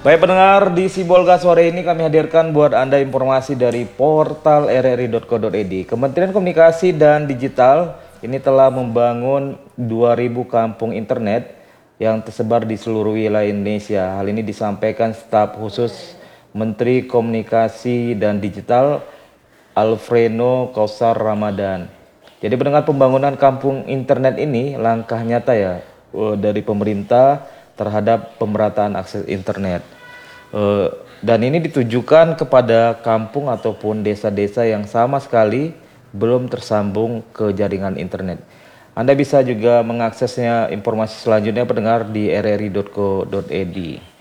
Baik pendengar, di Sibolga sore ini kami hadirkan buat Anda informasi dari portal rri.co.id. Kementerian Komunikasi dan Digital ini telah membangun 2.000 kampung internet yang tersebar di seluruh wilayah Indonesia. Hal ini disampaikan staf khusus Menteri Komunikasi dan Digital Alfreno Kausar Ramadan. Jadi pendengar, pembangunan kampung internet ini langkah nyata ya dari pemerintah terhadap pemerataan akses internet. Dan ini ditujukan kepada kampung ataupun desa-desa yang sama sekali belum tersambung ke jaringan internet. Anda bisa juga mengaksesnya informasi selanjutnya pendengar di rri.co.id.